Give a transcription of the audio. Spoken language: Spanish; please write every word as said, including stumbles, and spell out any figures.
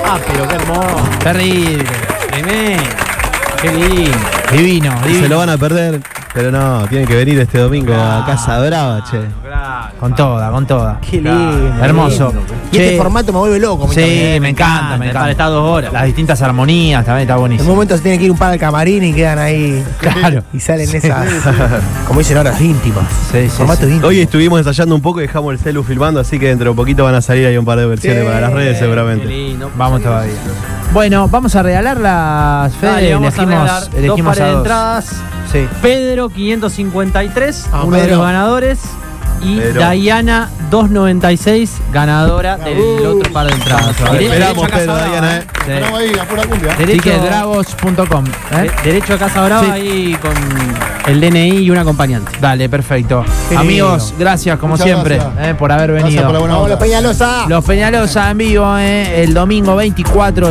Ah, pero qué hermoso. Terrible. Tremendo. Qué lindo. Divino, divino. Se lo van a perder, pero no, tienen que venir este domingo Claro, a Casa Brava, che. Claro, Con toda, con toda. Qué lindo. Hermoso. lindo. Y Che, este formato me vuelve loco. a mí Sí, también. me encanta, me Para encanta. estar dos horas. Las distintas armonías también está En un buenísimo. momento se tiene que ir un par al camarín y quedan ahí. Claro. Y salen esas, como dicen ahora, íntimas. Sí, sí, Formato sí. íntimo. Hoy estuvimos ensayando un poco y dejamos el celu filmando, así que dentro de poquito van a salir ahí un par de versiones Sí. para las redes Qué seguramente. lindo. Vamos todavía. Bueno, vamos a regalar las Fede. Dale, vamos a elegimos regalar dos elegimos pares a de dos. entradas. Sí. Pedro quinientos cincuenta y tres, Ah, uno de Pedro. los ganadores. Y Pedro. Diana doscientos noventa y seis, ganadora del Uh. otro par de entradas. Lo Dere- esperamos, derecho a Casa Pedro, Brava, Diana, eh. Sí. Estamos ahí, a pura cumbia. Derecho, Ticketdravos punto com. ¿eh? de- derecho a Casa Brava Sí. ahí con el D N I y un acompañante. Dale, perfecto. Qué Amigos, lindo. gracias como Muchas siempre gracias. eh, por haber Gracias venido. por la buena Vamos, onda. los Peñalosa. Los Peñalosa en vivo eh, el domingo veinticuatro